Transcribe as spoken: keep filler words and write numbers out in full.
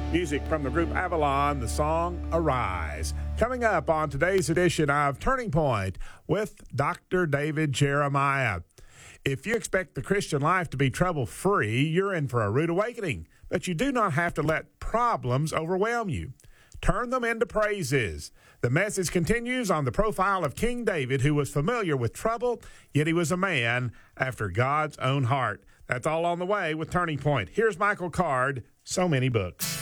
Music from the group Avalon, the song Arise. Coming up on today's edition of Turning Point with Doctor David Jeremiah. If you expect the Christian life to be trouble-free, you're in for a rude awakening. But you do not have to let problems overwhelm you. Turn them into praises. The message continues on the profile of King David, who was familiar with trouble, yet he was a man after God's own heart. That's all on the way with Turning Point. Here's Michael Card, So Many Books.